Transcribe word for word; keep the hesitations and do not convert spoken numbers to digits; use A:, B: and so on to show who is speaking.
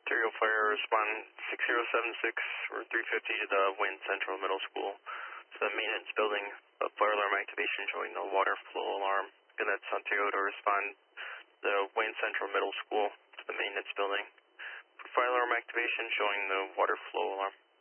A: Ontario Fire, respond six zero seven six or three fifty to the Wayne Central Middle School. To the maintenance building, a fire alarm activation showing the water flow alarm. And that's Ontario to respond to the Wayne Central Middle School to the maintenance building. For fire alarm activation showing the water flow alarm.